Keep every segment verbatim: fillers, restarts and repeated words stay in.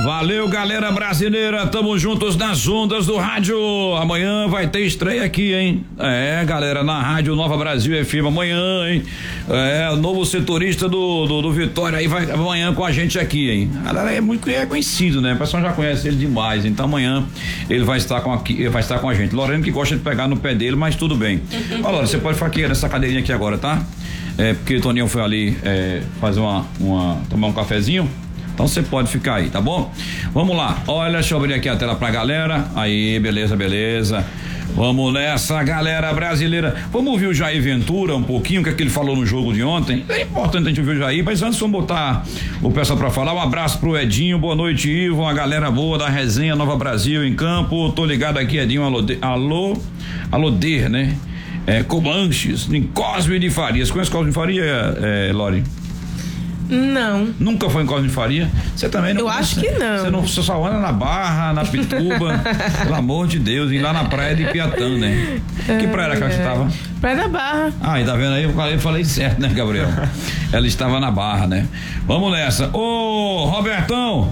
Valeu, galera brasileira, tamo juntos nas ondas do rádio. Amanhã vai ter estreia aqui, hein? É, galera, na Rádio Nova Brasil F M amanhã, hein? É, o novo setorista do, do, do Vitória aí vai amanhã com a gente aqui, hein? Galera, é muito é conhecido, né? O pessoal já conhece ele demais, então amanhã ele vai estar com aqui, vai estar com a gente. Lorena que gosta de pegar no pé dele, mas tudo bem. Ó, Lorena, você pode ficar aqui nessa cadeirinha aqui agora, tá? É, porque o Toninho foi ali é, fazer uma, uma, tomar um cafezinho. Então você pode ficar aí, tá bom? Vamos lá, olha, deixa eu abrir aqui a tela pra galera. Aí, beleza, beleza. Vamos nessa, galera brasileira. Vamos ouvir o Jair Ventura um pouquinho, o que é que ele falou no jogo de ontem. É importante a gente ouvir o Jair, mas antes vamos botar o pessoal pra falar. Um abraço pro Edinho, boa noite, Ivo, uma galera boa da resenha Nova Brasil em campo. Tô ligado aqui, Edinho, alô, alô, alô, Der, né? É, Comanches, em Cosme de Farias. Conhece Cosme de Faria, é, Lori? Não. Nunca foi em Cosme de Faria? Você também não? Eu acho que não. Você não, você só anda na Barra, na Pituba, pelo amor de Deus, e lá na praia de Piatã, né? Que praia era que você estava? Praia da Barra. Ah, e tá vendo aí? Eu falei, eu falei certo, né, Gabriel? Ela estava na Barra, né? Vamos nessa. Ô, Robertão!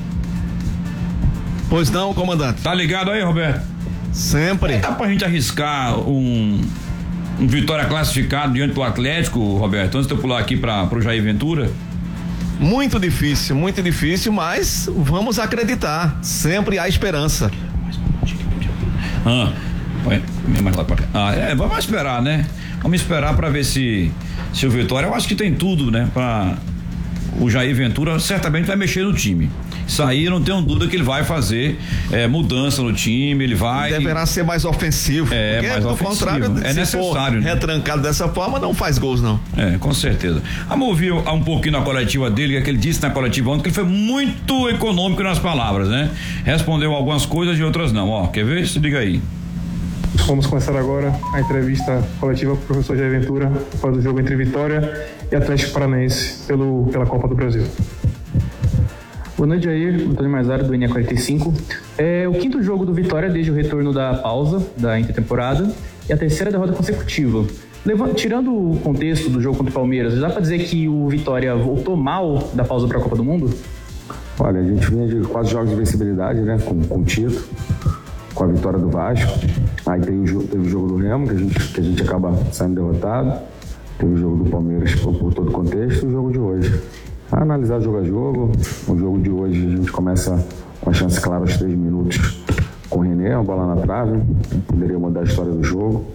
Pois não, comandante. Tá ligado aí, Roberto? Sempre. Dá pra gente arriscar um... um Vitória classificado diante do Atlético, Roberto, antes de eu pular aqui para o Jair Ventura? Muito difícil, muito difícil, mas vamos acreditar, sempre há esperança. Ah, mais lá pra cá. Ah, é, vamos esperar, né? Vamos esperar para ver se, se o Vitória, eu acho que tem tudo, né? Para o Jair Ventura certamente vai mexer no time. Isso aí, eu não tenho dúvida que ele vai fazer é, mudança no time, ele vai... Deverá ser mais ofensivo. É, porque, mais do ofensivo. contrário, é se necessário. For né? retrancado dessa forma, não faz gols, não. É, com certeza. Vamos ouvir um pouquinho na coletiva dele, que ele disse na coletiva ontem, que ele foi muito econômico nas palavras, né? Respondeu algumas coisas e outras não. Ó, quer ver? Se liga aí. Vamos começar agora a entrevista coletiva com o professor Jair Ventura após o jogo entre Vitória e Atlético Paranaense pelo, pela Copa do Brasil. Boa noite, Jair. Antônio Marzaro, do N E quarenta e cinco. É o quinto jogo do Vitória desde o retorno da pausa da intertemporada e a terceira derrota consecutiva. Levando, tirando o contexto do jogo contra o Palmeiras, dá para dizer que o Vitória voltou mal da pausa para a Copa do Mundo? Olha, a gente vinha de quatro jogos de vencibilidade, né? Com, com o Tito, com a vitória do Vasco. Aí tem o, teve o jogo do Remo, que a gente, que a gente acaba saindo derrotado. Teve o jogo do Palmeiras por, por todo o contexto e o jogo de hoje. A analisar jogo a jogo, o jogo de hoje a gente começa com a chance clara aos três minutos com o René, uma bola na trave, poderia mudar a história do jogo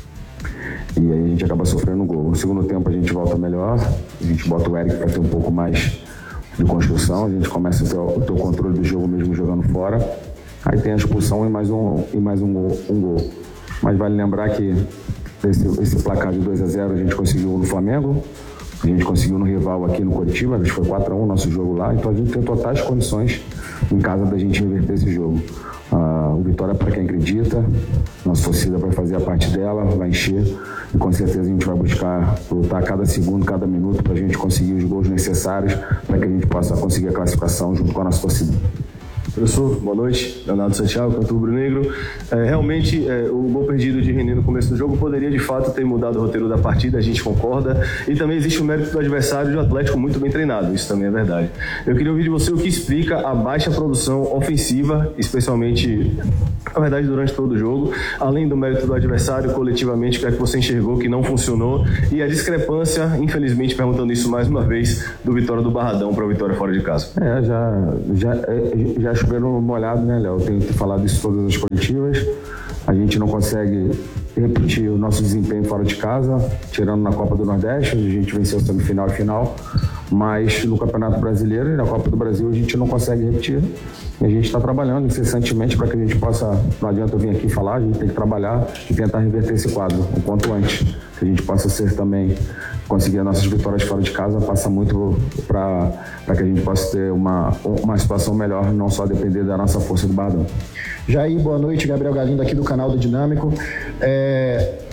e aí a gente acaba sofrendo um gol. No segundo tempo a gente volta melhor, a gente bota o Eric para ter um pouco mais de construção, a gente começa a ter o, ter o controle do jogo mesmo jogando fora, aí tem a expulsão e mais um, e mais um, gol, um gol. Mas vale lembrar que esse, esse placar de dois a zero a gente conseguiu no Flamengo, a gente conseguiu no rival aqui no Curitiba, acho que foi quatro a um o nosso jogo lá, então a gente tem totais condições em casa da gente inverter esse jogo. Uh, o Vitória para quem acredita, nossa torcida vai fazer a parte dela, vai encher e com certeza a gente vai buscar lutar cada segundo, cada minuto para a gente conseguir os gols necessários para que a gente possa conseguir a classificação junto com a nossa torcida. Professor, boa noite. Leonardo Santiago, cantor rubro-negro. É, realmente, é, o gol perdido de René no começo do jogo poderia, de fato, ter mudado o roteiro da partida, a gente concorda. E também existe o mérito do adversário do Atlético muito bem treinado, isso também é verdade. Eu queria ouvir de você o que explica a baixa produção ofensiva, especialmente, na verdade, durante todo o jogo, além do mérito do adversário, coletivamente, o que é que você enxergou que não funcionou e a discrepância, infelizmente, perguntando isso mais uma vez, do Vitória do Barradão para o Vitória fora de casa. É, já... já, já choveram molhado, né, Léo? Eu tenho falado isso em todas as coletivas. A gente não consegue repetir o nosso desempenho fora de casa, tirando na Copa do Nordeste, onde a gente venceu semifinal e final, mas no Campeonato Brasileiro e na Copa do Brasil a gente não consegue repetir. E a gente está trabalhando incessantemente para que a gente possa, não adianta eu vir aqui falar, a gente tem que trabalhar e tentar reverter esse quadro o quanto antes, que a gente possa ser também, conseguir as nossas vitórias fora de casa, passa muito para que a gente possa ter uma, uma situação melhor, não só depender da nossa força do Barradão. Jair, boa noite, Gabriel Galindo aqui do canal do Dinâmico. É,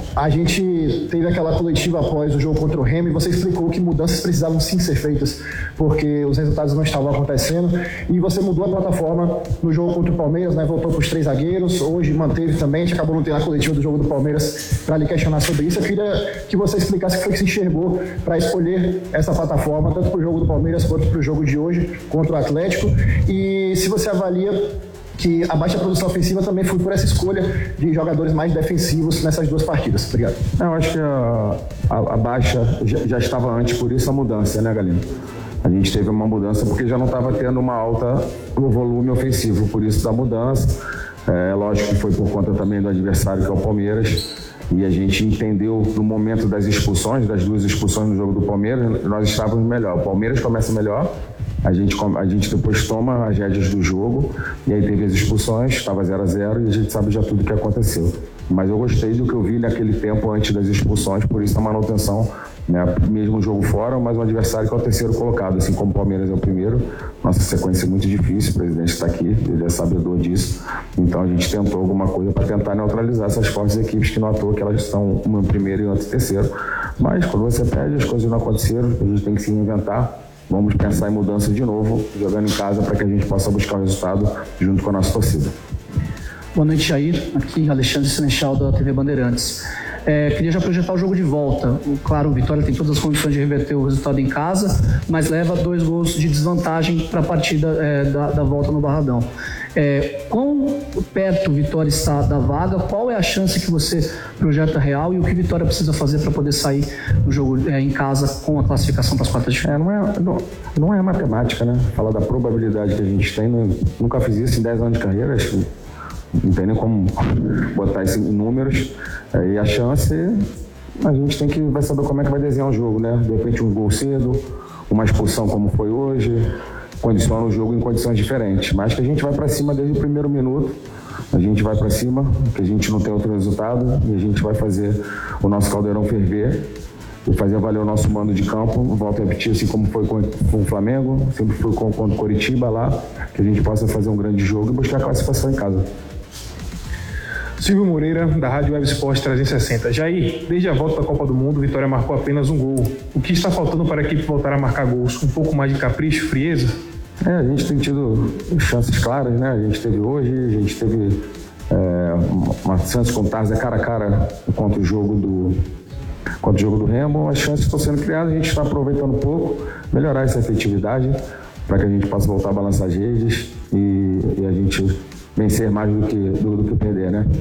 a gente teve aquela coletiva após o jogo contra o Remo e você explicou que mudanças precisavam sim ser feitas, porque os resultados não estavam acontecendo, e você mudou a plataforma no jogo contra o Palmeiras, né? Voltou para os três zagueiros, hoje manteve também, a gente acabou não tendo a coletiva do jogo do Palmeiras para lhe questionar sobre isso. Eu queria que você explicasse o que foi que se enxergou para escolher essa plataforma, tanto para o jogo do Palmeiras quanto para o jogo de hoje contra o Atlético, e se você avalia que a baixa produção ofensiva também foi por essa escolha de jogadores mais defensivos nessas duas partidas. Obrigado. Eu acho que a, a, a baixa já, já estava antes, por isso a mudança, né, Galino? A gente teve uma mudança porque já não estava tendo uma alta no volume ofensivo, por isso da mudança. É lógico que foi por conta também do adversário, que é o Palmeiras, e a gente entendeu no momento das expulsões, das duas expulsões no jogo do Palmeiras, nós estávamos melhor. O Palmeiras começa melhor, a gente, a gente depois toma as rédeas do jogo, e aí teve as expulsões, estava zero a zero, e a gente sabe já tudo o que aconteceu. Mas eu gostei do que eu vi naquele tempo antes das expulsões, por isso a manutenção, né? Mesmo jogo fora, mas um adversário que é o terceiro colocado, assim como o Palmeiras é o primeiro. Nossa sequência é muito difícil, o presidente está aqui, ele é sabedor disso. Então a gente tentou alguma coisa para tentar neutralizar essas fortes equipes, que não à toa que elas estão uma em primeiro e outra em terceiro. Mas quando você perde, as coisas não aconteceram, a gente tem que se reinventar. Vamos pensar em mudança de novo, jogando em casa, para que a gente possa buscar o resultado junto com a nossa torcida. Boa noite, Jair. Aqui Alexandre Senechal, da T V Bandeirantes. É, queria já projetar o jogo de volta. Claro, o Vitória tem todas as condições de reverter o resultado em casa, mas leva dois gols de desvantagem para a partida é, da, da volta no Barradão. É, quão perto o Vitória está da vaga? Qual é a chance que você projeta real e o que o Vitória precisa fazer para poder sair do jogo é, em casa com a classificação para as quartas de final? É, não, é, não, não é matemática, né? Falar da probabilidade que a gente tem, não, nunca fiz isso em dez anos de carreira, acho que não tem nem como botar isso em números. E a chance, a gente tem que vai saber como é que vai desenhar o jogo, né? De repente um gol cedo, uma expulsão como foi hoje, condiciona o jogo em condições diferentes. Mas que a gente vai para cima desde o primeiro minuto, a gente vai para cima, que a gente não tem outro resultado, e a gente vai fazer o nosso caldeirão ferver e fazer valer o nosso mando de campo. Volto a repetir, assim como foi com o Flamengo, sempre foi com o Coritiba lá, que a gente possa fazer um grande jogo e buscar a classificação em casa. Silvio Moreira, da Rádio Web Esporte trezentos e sessenta. Jair, desde a volta da Copa do Mundo, Vitória marcou apenas um gol. O que está faltando para a equipe voltar a marcar gols? Um pouco mais de capricho, frieza? É, a gente tem tido chances claras, né? A gente teve hoje, a gente teve é, uma chance com o Tarza cara a cara contra o jogo do, contra o jogo do Remo. As chances estão sendo criadas, a gente está aproveitando um pouco, melhorar essa efetividade para que a gente possa voltar a balançar as redes e, e a gente vencer mais do que, do, do que perder, né?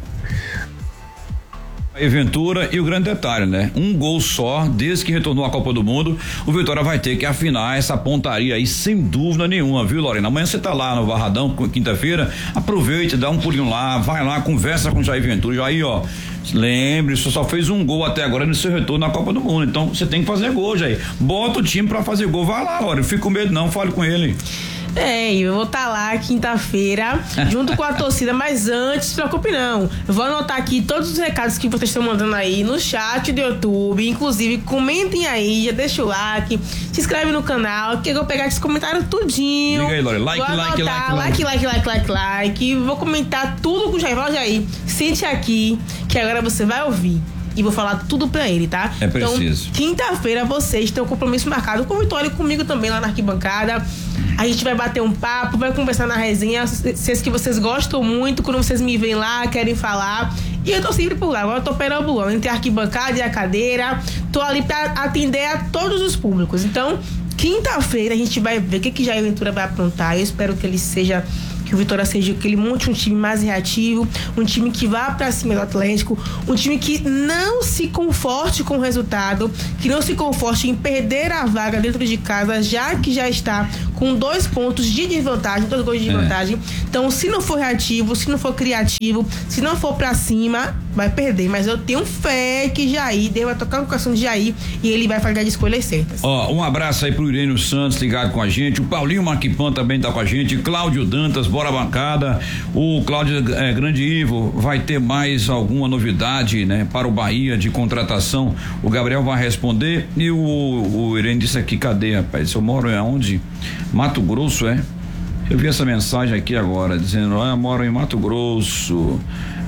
E Ventura, e o grande detalhe, né? Um gol só, desde que retornou à Copa do Mundo, o Vitória vai ter que afinar essa pontaria aí, sem dúvida nenhuma, viu, Lorena? Amanhã você tá lá no Barradão, quinta-feira, aproveite, dá um pulinho lá, vai lá, conversa com o Jair Ventura. Jair, ó, lembre, você só fez um gol até agora no seu retorno na Copa do Mundo, então você tem que fazer gol, Jair. Bota o time pra fazer gol, vai lá, Lorena, não fica com medo não, fale com ele. É, eu vou estar lá quinta-feira, junto com a torcida, mas antes, se preocupe não. Eu vou anotar aqui todos os recados que vocês estão mandando aí no chat do YouTube. Inclusive, comentem aí, já deixa o like, se inscreve no canal, que eu vou pegar esses comentários tudinho. Diga aí, Lore, like, vou like, anotar, like, like, like, like, like, like. Vou comentar tudo com o Jair. Fala, Jair, sente aqui, que agora você vai ouvir. E vou falar tudo pra ele, tá? É preciso. Então, quinta-feira vocês têm um compromisso marcado com o Vitória e comigo também lá na arquibancada. A gente vai bater um papo, vai conversar na resenha, vocês que vocês gostam muito, quando vocês me veem lá, querem falar. E eu tô sempre por lá, agora eu tô perambulando entre a arquibancada e a cadeira. Tô ali pra atender a todos os públicos. Então, quinta-feira a gente vai ver o que que Jair Ventura vai aprontar. Eu espero que ele seja... que o Vitória seja, que ele monte um time mais reativo, um time que vá pra cima do Atlético, um time que não se conforte com o resultado, que não se conforte em perder a vaga dentro de casa, já que já está com dois pontos de desvantagem, dois gols de desvantagem. É. Então, se não for reativo, se não for criativo, se não for pra cima, vai perder. Mas eu tenho fé que Jair, Deus vai tocar no coração de Jair e ele vai fazer as escolhas certas. Ó, um abraço aí pro Irênio Santos ligado com a gente, o Paulinho Marquipan também tá com a gente, Cláudio Dantas, bora bancada, o Cláudio é, Grande Ivo, vai ter mais alguma novidade, né, para o Bahia de contratação? O Gabriel vai responder e o, o Irene disse aqui, cadê, rapaz? Eu moro em onde? Mato Grosso, é? Eu vi essa mensagem aqui agora, dizendo, ah, eu moro em Mato Grosso.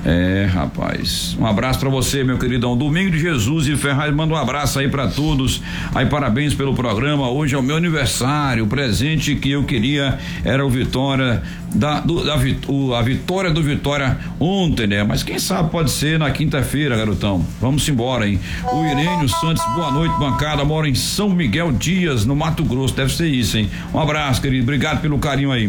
É, rapaz, um abraço pra você, meu queridão. Domingo de Jesus e Ferraz, manda um abraço aí pra todos. Aí, parabéns pelo programa. Hoje é o meu aniversário. O presente que eu queria era o Vitória da, do, da o, a vitória do Vitória ontem, né? Mas quem sabe pode ser na quinta-feira, garotão. Vamos embora, hein? O Irênio Santos, boa noite, bancada. Mora em São Miguel Dias, no Mato Grosso. Deve ser isso, hein? Um abraço, querido. Obrigado pelo carinho aí.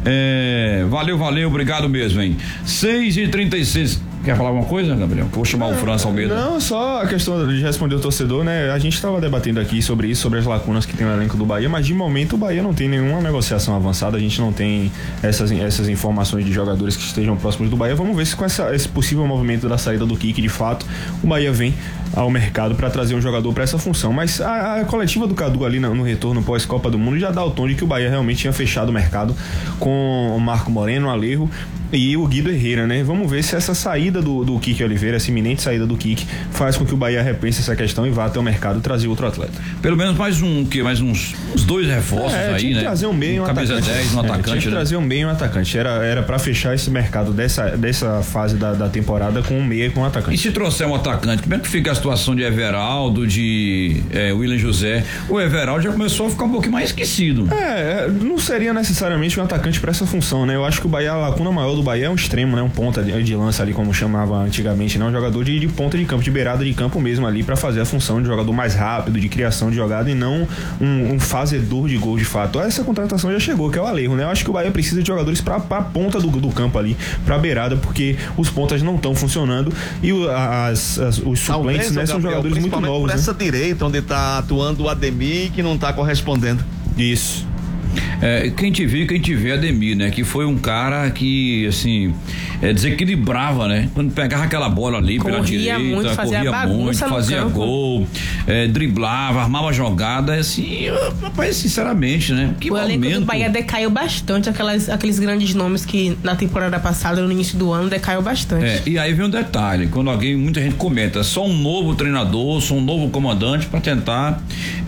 É, valeu, valeu, obrigado mesmo, hein? seis e trinta e seis. Quer falar alguma coisa, Gabriel? Vou chamar não, o França Almeida. Não, só a questão de responder o torcedor, né? A gente estava debatendo aqui sobre isso, sobre as lacunas que tem no elenco do Bahia, mas de momento o Bahia não tem nenhuma negociação avançada, a gente não tem essas, essas informações de jogadores que estejam próximos do Bahia. Vamos ver se com essa, esse possível movimento da saída do Kik, de fato, o Bahia vem ao mercado para trazer um jogador para essa função. Mas a, a coletiva do Cadu ali no, no retorno pós-Copa do Mundo já dá o tom de que o Bahia realmente tinha fechado o mercado com o Marco Moreno, o Alejo e o Guido Herrera, né? Vamos ver se essa saída do, do Kik Oliveira, essa iminente saída do Kik, faz com que o Bahia repense essa questão e vá até o mercado trazer outro atleta. Pelo menos mais um, que mais uns, uns dois reforços é, aí, tinha que né? trazer um meio, um, um camisa atacante. dez, um é, atacante. Tinha que né? trazer um meio, um atacante. Era era para fechar esse mercado dessa dessa fase da, da temporada com um meio e com um atacante. E se trouxer um atacante, como é que fica a situação de Everaldo, de é, William José? O Everaldo já começou a ficar um pouquinho mais esquecido. É, não seria necessariamente um atacante para essa função, né? Eu acho que o Bahia, a lacuna maior do Bahia é um extremo, né? Um ponta de, de lança ali, como chamava antigamente, né? Um jogador de, de ponta de campo, de beirada de campo mesmo ali, para fazer a função de jogador mais rápido, de criação de jogada e não um, um fazedor de gol de fato. Essa contratação já chegou, que é o Alejo, né? Eu acho que o Bahia precisa de jogadores para a ponta do, do campo ali, para beirada, porque os pontas não estão funcionando e o, as, as, os suplentes, Talvez, né, são Gabriel, jogadores muito novos. Por né? essa direita, onde está atuando o Ademir, que não está correspondendo. Isso. É, quem te viu, quem te vê, Ademir, né? Que foi um cara que, assim, é, desequilibrava, né? Quando pegava aquela bola ali corria pela direita, muito, fazia corria bagunça muito, fazia campo. gol, é, driblava, armava jogada, assim, rapaz, sinceramente, né? Que o momento. elenco do Bahia decaiu bastante, aquelas, aqueles grandes nomes que na temporada passada, no início do ano, decaiu bastante. É, e aí vem um detalhe, quando alguém, muita gente comenta, só um novo treinador, só um novo comandante para tentar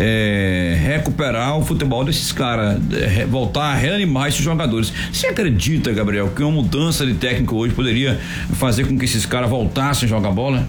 é, recuperar o futebol desses caras, é, voltar a reanimar esses jogadores. Você acredita, Gabriel, que uma mudança de técnico hoje poderia fazer com que esses caras voltassem a jogar bola?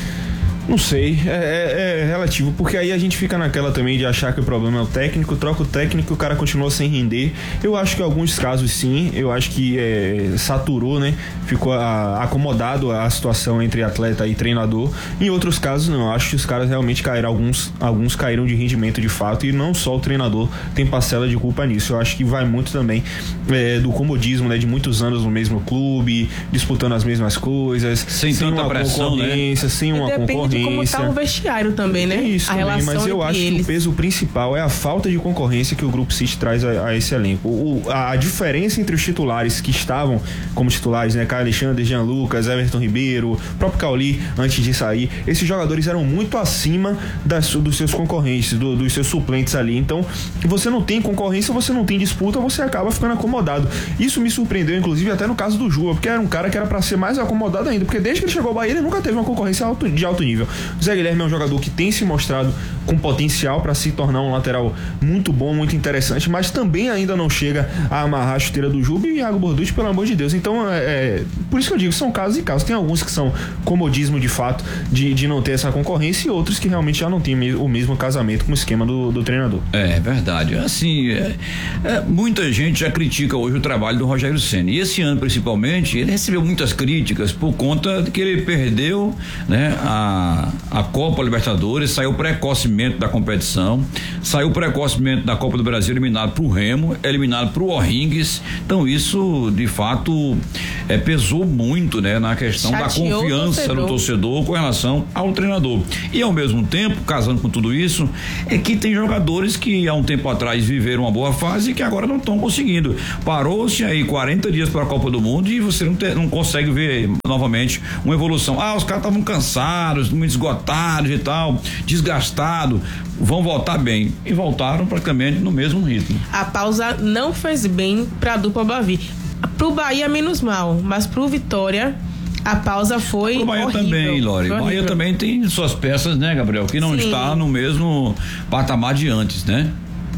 Não sei, é, é, é relativo, porque aí a gente fica naquela também de achar que o problema é o técnico, troca o técnico e o cara continua sem render. Eu acho que em alguns casos sim, eu acho que é, saturou, né? Ficou a, acomodado a situação entre atleta e treinador. Em outros casos não, eu acho que os caras realmente caíram, alguns, alguns caíram de rendimento de fato e não só o treinador tem parcela de culpa nisso. Eu acho que vai muito também é, do comodismo, né? De muitos anos no mesmo clube, disputando as mesmas coisas, sem, sem tanta uma pressão, concorrência, né? sem uma concorrência. De como tá o vestiário também, né? Isso, a também, relação mas eu acho eles. que o peso principal é a falta de concorrência que o Grupo City traz a, a esse elenco. O, a, a diferença entre os titulares que estavam como titulares, né? Caio Alexandre, Jean Lucas, Everton Ribeiro, próprio Cauli, antes de sair, esses jogadores eram muito acima das, dos seus concorrentes, do, dos seus suplentes ali. Então, você não tem concorrência, você não tem disputa, você acaba ficando acomodado. Isso me surpreendeu, inclusive, até no caso do Júa, porque era um cara que era para ser mais acomodado ainda, porque desde que ele chegou ao Bahia, ele nunca teve uma concorrência alto, de alto nível. O Zé Guilherme é um jogador que tem se mostrado com potencial para se tornar um lateral muito bom, muito interessante, mas também ainda não chega a amarrar a chuteira do Juba e Iago Borducci, pelo amor de Deus. Então, é, é, por isso que eu digo, são casos e casos. Tem alguns que são comodismo de fato, de, de não ter essa concorrência, e outros que realmente já não tem o mesmo casamento com o esquema do, do treinador. É verdade. Assim, é, é, muita gente já critica hoje o trabalho do Rogério Ceni. E esse ano, principalmente, ele recebeu muitas críticas por conta de que ele perdeu, né, a, a Copa Libertadores, saiu precocemente da competição, saiu precocemente da Copa do Brasil, eliminado pro Remo, eliminado pro O'Higgins. Então isso, de fato, é, pesou muito, né, na questão Chateou da confiança torcedor. no torcedor com relação ao treinador. E ao mesmo tempo, casando com tudo isso, é que tem jogadores que há um tempo atrás viveram uma boa fase e que agora não estão conseguindo. Parou-se aí quarenta dias para a Copa do Mundo e você não, te, não consegue ver novamente uma evolução. Ah, os caras estavam cansados, muito esgotados e tal, desgastados, vão voltar bem. E voltaram praticamente no mesmo ritmo. A pausa não fez bem para a dupla Bavi. Pro Bahia menos mal, mas pro Vitória a pausa foi o Bahia horrível. também, Lore. O Bahia também tem suas peças, né, Gabriel, que não Sim. está no mesmo patamar de antes, né?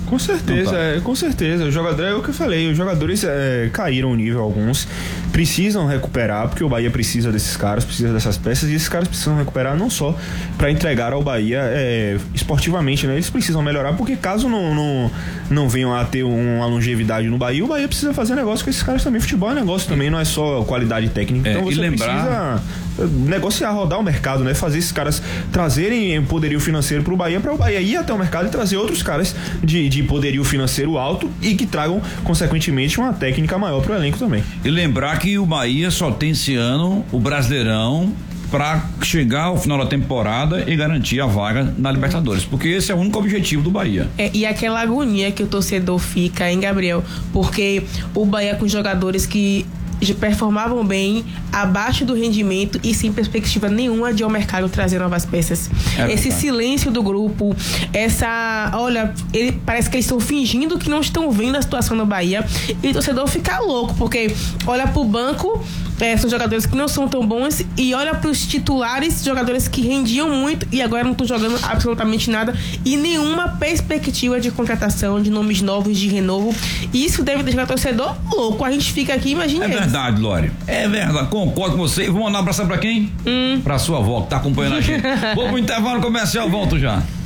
Com certeza, tá. é, com certeza. O jogador, é o que eu falei, os jogadores é, caíram o nível, alguns precisam recuperar, porque o Bahia precisa desses caras, precisa dessas peças, e esses caras precisam recuperar não só para entregar ao Bahia é, esportivamente, né? Eles precisam melhorar, porque caso não, não, não venham a ter uma longevidade no Bahia, o Bahia precisa fazer negócio com esses caras também. Futebol é negócio também, não é só qualidade técnica. Então é, você lembrar... precisa negociar, rodar o mercado, né? Fazer esses caras trazerem poderio financeiro pro Bahia, para o Bahia ir até o mercado e trazer outros caras de, de poderio financeiro alto e que tragam, consequentemente, uma técnica maior pro elenco também. E lembrar que o Bahia só tem esse ano o Brasileirão para chegar ao final da temporada e garantir a vaga na Libertadores, porque esse é o único objetivo do Bahia. É, e aquela agonia que o torcedor fica, hein, Gabriel? Porque o Bahia com jogadores que performavam bem, abaixo do rendimento e sem perspectiva nenhuma de ao mercado trazer novas peças. É Esse silêncio do grupo, essa, olha, ele, parece que eles estão fingindo que não estão vendo a situação no Bahia, e o torcedor fica louco, porque olha pro banco, é, são jogadores que não são tão bons, e olha pros titulares, jogadores que rendiam muito e agora não estão jogando absolutamente nada, e nenhuma perspectiva de contratação, de nomes novos, de renovo. E isso deve deixar o torcedor louco. A gente fica aqui, imagina. É verdade, Lore. É verdade. Concordo com você. E vamos mandar um abraço pra quem? Hum. Pra sua avó, que tá acompanhando a gente. Vou pro intervalo comercial, volto já.